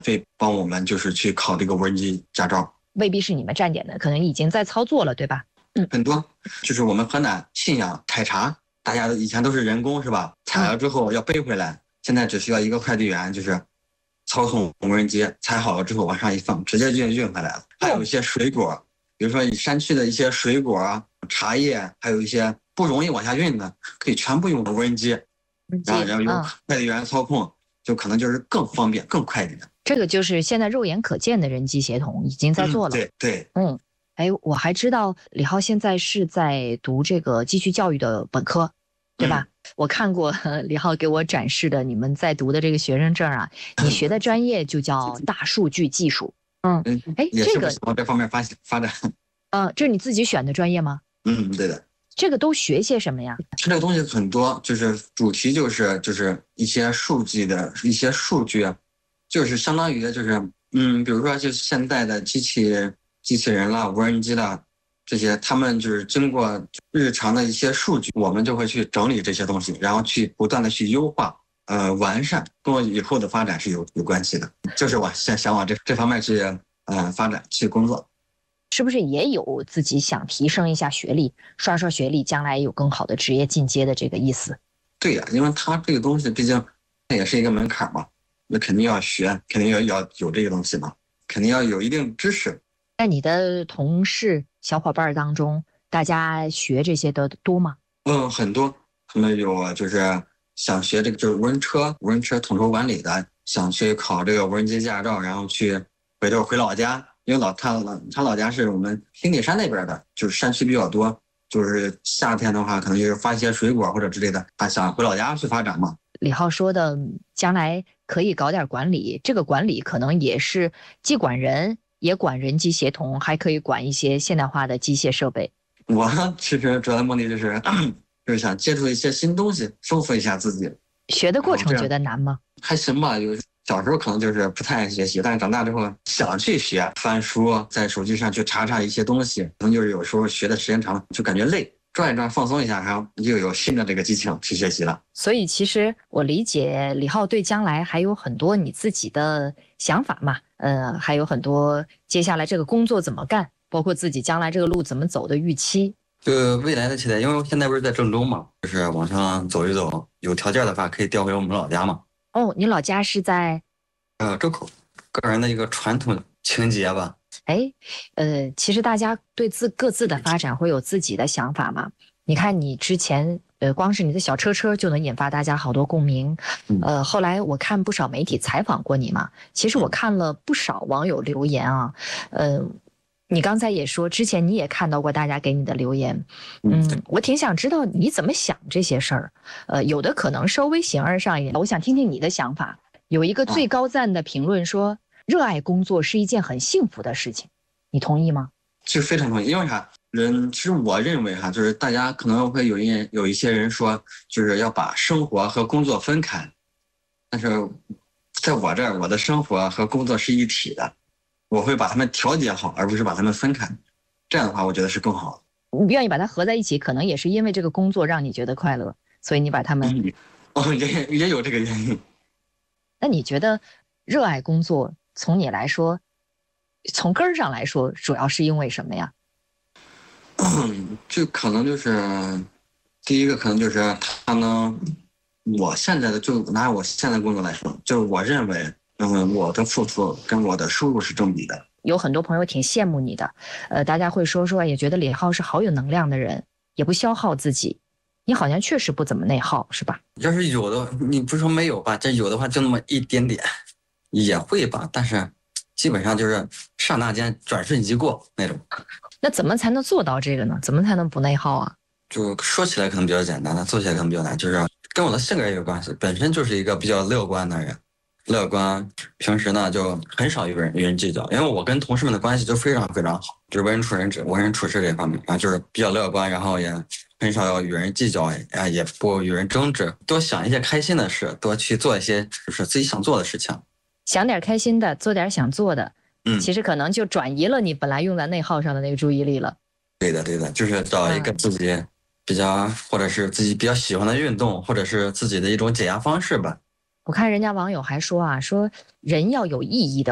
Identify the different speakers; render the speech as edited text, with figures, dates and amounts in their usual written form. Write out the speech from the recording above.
Speaker 1: 费帮我们就是去考这个无人机驾照。
Speaker 2: 未必是你们站点的，可能已经在操作了，对吧？
Speaker 1: 很多就是我们河南信阳采茶，大家以前都是人工是吧？采了之后要背回来，现在只需要一个快递员就是操纵无人机，采好了之后往上一放，直接就运回来了。还有一些水果，比如说山区的一些水果、茶叶，还有一些不容易往下运的，可以全部用无人机，然后由快递员操控，就可能就是更方便、更快一点。
Speaker 2: 这个就是现在肉眼可见的人机协同已经在做了。
Speaker 1: 对。
Speaker 2: 我还知道李浩现在是在读这个继续教育的本科，对吧？我看过李浩给我展示的你们在读的这个学生证啊，你学的专业就叫大数据技术。
Speaker 1: 这个往这方面发展。
Speaker 2: 这是你自己选的专业吗？
Speaker 1: 对的。
Speaker 2: 这个都学些什么呀？
Speaker 1: 这个东西很多，就是主题就是一些数据的一些数据，就是相当于就是比如说就是现在的机器人啦、无人机啦这些，他们就是经过日常的一些数据，我们就会去整理这些东西，然后去不断的去优化、完善，跟我以后的发展是有关系的。就是我想往这方面去发展去工作。
Speaker 2: 是不是也有自己想提升一下学历，刷学历，将来有更好的职业进阶的这个意思？
Speaker 1: 对呀，因为它这个东西毕竟它也是一个门槛嘛，那肯定要学，肯定要有这个东西嘛，肯定要有一定知识。
Speaker 2: 在你的同事小伙伴当中，大家学这些的多吗？
Speaker 1: 很多，他们有就是想学这个就是无人车统筹管理的，想去考这个无人机驾照，然后回老家。因为他老家是我们平顶山那边的，就是山区比较多，就是夏天的话可能就是发一些水果或者之类的，他想回老家去发展嘛。
Speaker 2: 李浩说的将来可以搞点管理，这个管理可能也是既管人也管人机协同，还可以管一些现代化的机械设备。
Speaker 1: 我其实主要的目的就是想接触一些新东西，丰富一下自己。
Speaker 2: 学的过程觉得难吗？
Speaker 1: 还行吧，小时候可能就是不太爱学习，但是长大之后想去学，翻书，在手机上去查一些东西，可能就是有时候学的时间长了就感觉累，转一转放松一下，然后又有新的这个激情去学习了。
Speaker 2: 所以其实我理解李浩对将来还有很多你自己的想法嘛，还有很多接下来这个工作怎么干，包括自己将来这个路怎么走的预期。
Speaker 3: 就未来的期待，因为我现在不是在郑州嘛，就是往上走一走，有条件的话可以调回我们老家嘛。
Speaker 2: 你老家是在
Speaker 3: 周口，个人的一个传统情节吧。
Speaker 2: 其实大家对各自的发展会有自己的想法嘛。你看你之前光是你的小车就能引发大家好多共鸣。后来我看不少媒体采访过你嘛，其实我看了不少网友留言啊。你刚才也说之前你也看到过大家给你的留言。我挺想知道你怎么想这些事儿。有的可能稍微形而上一点，我想听听你的想法。有一个最高赞的评论说，热爱工作是一件很幸福的事情，你同意吗？
Speaker 1: 就非常同意。因为啥？其实我认为就是大家可能会有一些人说，就是要把生活和工作分开，但是在我这儿，我的生活和工作是一体的，我会把它们调节好，而不是把它们分开。这样的话，我觉得是更好的。
Speaker 2: 你愿意把它合在一起，可能也是因为这个工作让你觉得快乐，所以你把它们
Speaker 1: 也有这个原因。
Speaker 2: 那你觉得热爱工作从你来说，从根儿上来说，主要是因为什么呀？
Speaker 1: 就可能就是第一个，可能就是他能，我现在的就拿我现在工作来说，就是我认为，我的付出跟我的收入是正比的。
Speaker 2: 有很多朋友挺羡慕你的，大家会说，也觉得李浩是好有能量的人，也不消耗自己。你好像确实不怎么内耗，是吧？
Speaker 3: 要是有的，你不是说没有吧？这有的话就那么一点点，也会吧。但是基本上就是刹那间转瞬即过那种。
Speaker 2: 那怎么才能做到这个呢？怎么才能不内耗啊？
Speaker 3: 就说起来可能比较简单，但做起来可能比较难。就是跟我的性格也有关系，本身就是一个比较乐观的人，乐观，平时呢就很少与人计较，因为我跟同事们的关系就非常非常好，就是为人处事这方面，然后就是比较乐观，然后也很少要与人计较，也不与人争执，多想一些开心的事，多去做一些就是自己想做的事情，
Speaker 2: 想点开心的，做点想做的，其实可能就转移了你本来用在内耗上的那个注意力了。
Speaker 3: 对的，就是找一个自己比较或者是自己比较喜欢的运动，或者是自己的一种解压方式吧。
Speaker 2: 我看人家网友还说啊，说人要有意义的